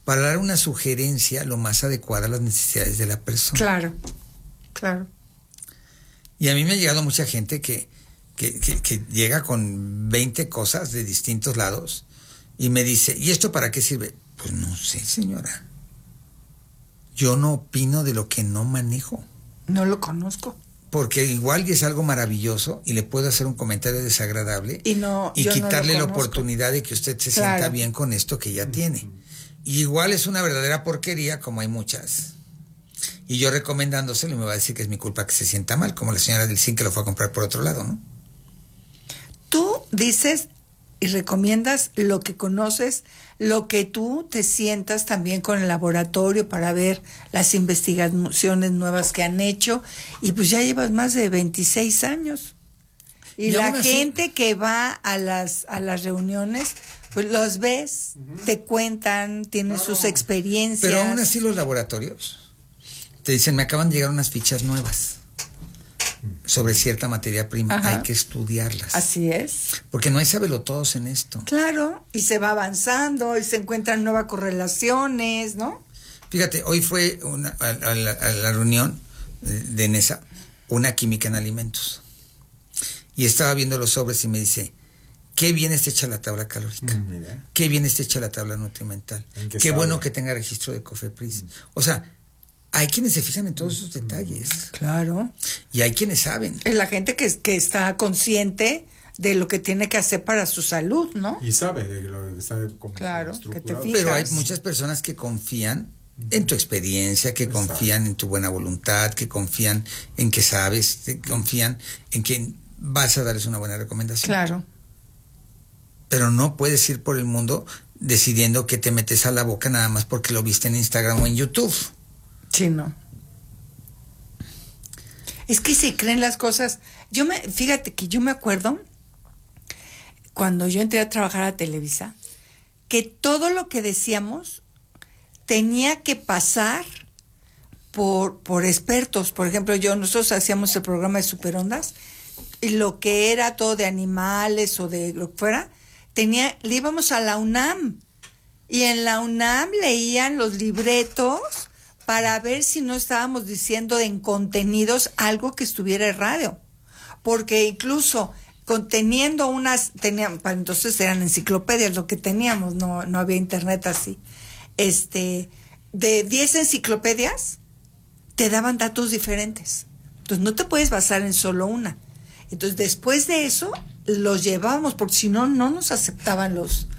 para dar una sugerencia lo más adecuada a las necesidades de la persona. Claro, claro. Y a mí me ha llegado mucha gente que llega con 20 cosas de distintos lados y me dice, ¿y esto para qué sirve? Pues no sé, señora. Yo no opino de lo que no manejo. No lo conozco. Porque igual y es algo maravilloso y le puedo hacer un comentario desagradable y quitarle no la oportunidad de que usted se sienta bien con esto que ya tiene. Y igual es una verdadera porquería, como hay muchas. Y yo recomendándoselo me va a decir que es mi culpa que se sienta mal, como la señora del zinc que lo fue a comprar por otro lado, ¿no? Tú dices y recomiendas lo que conoces, lo que tú te sientas también con el laboratorio para ver las investigaciones nuevas que han hecho, y pues ya llevas más de 26 años. Y la gente que va a las reuniones, pues los ves, te cuentan, tienen sus experiencias. Pero aún así los laboratorios te dicen, me acaban de llegar unas fichas nuevas sobre cierta materia prima. Ajá. Hay que estudiarlas. Así es. Porque no hay sabelotodos en esto. Claro, y se va avanzando y se encuentran nuevas correlaciones, ¿no? Fíjate, hoy fue a la reunión de NESA, una química en alimentos. Y estaba viendo los sobres y me dice, qué bien está hecha la tabla calórica, qué bien está hecha la tabla nutrimental, qué bueno que tenga registro de COFEPRIS. O sea, hay quienes se fijan en todos esos detalles. Claro. Y hay quienes saben. Es la gente que está consciente de lo que tiene que hacer para su salud, ¿no? Y sabe de lo que está como claro, que te fijas. Pero hay muchas personas que confían en tu experiencia, que confían en tu buena voluntad, que confían en que sabes, que confían en que vas a darles una buena recomendación. Claro. Pero no puedes ir por el mundo decidiendo que te metes a la boca nada más porque lo viste en Instagram o en YouTube. Sí, no. Es que se creen las cosas. Fíjate que yo me acuerdo cuando yo entré a trabajar a Televisa, que todo lo que decíamos tenía que pasar por expertos. Por ejemplo, nosotros hacíamos el programa de Superondas, y lo que era todo de animales o de lo que fuera, le íbamos a la UNAM, y en la UNAM leían los libretos para ver si no estábamos diciendo en contenidos algo que estuviera errado. Porque incluso conteniendo entonces eran enciclopedias lo que teníamos, no había internet así. De 10 enciclopedias te daban datos diferentes. Entonces no te puedes basar en solo una. Entonces después de eso los llevábamos, porque si no nos aceptaban los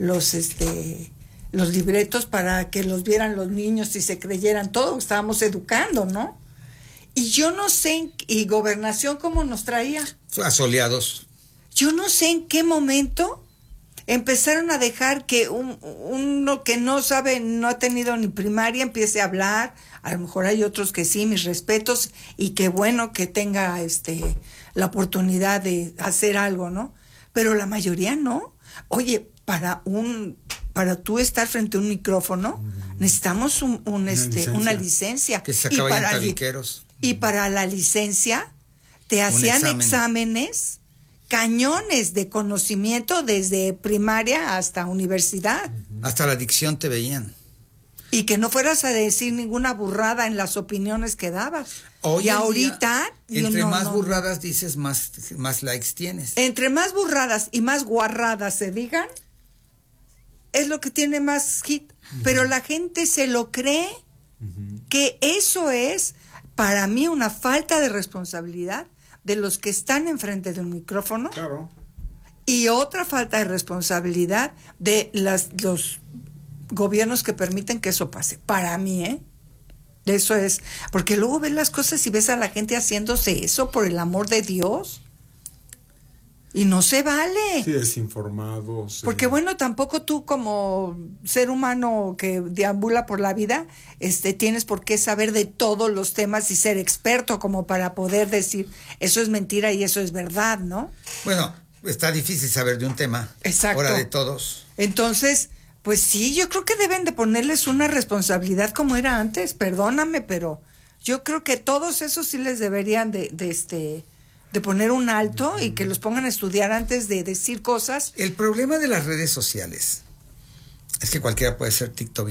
libretos para que los vieran los niños y se creyeran todo, estábamos educando, ¿no? Y yo no sé, y Gobernación cómo nos traía. Asoleados. Yo no sé en qué momento empezaron a dejar que uno que no sabe, no ha tenido ni primaria, empiece a hablar. A lo mejor hay otros que sí, mis respetos, y qué bueno que tenga la oportunidad de hacer algo, ¿no? Pero la mayoría no. Oye, para tú estar frente a un micrófono, necesitamos una licencia. Que se acaban tabiqueros. Y para la licencia te hacían exámenes cañones de conocimiento desde primaria hasta universidad. Hasta la dicción te veían. Y que no fueras a decir ninguna burrada en las opiniones que dabas. Hoy y ahorita... Entre más burradas dices, más likes tienes. Entre más burradas y más guarradas se digan, es lo que tiene más hit. Pero la gente se lo cree, que eso es, para mí, una falta de responsabilidad de los que están enfrente de un micrófono. Claro. Y otra falta de responsabilidad de los gobiernos que permiten que eso pase. Para mí, eso es. Porque luego ves las cosas y ves a la gente haciéndose eso, por el amor de Dios. Y no se vale. Sí, desinformados. Porque bueno, tampoco tú como ser humano que deambula por la vida, tienes por qué saber de todos los temas y ser experto como para poder decir eso es mentira y eso es verdad, ¿no? Bueno, está difícil saber de un tema. Exacto. Ahora de todos. Entonces, pues sí, yo creo que deben de ponerles una responsabilidad como era antes, perdóname, pero yo creo que todos esos sí les deberían de poner un alto y que los pongan a estudiar antes de decir cosas. El problema de las redes sociales es que cualquiera puede ser TikTok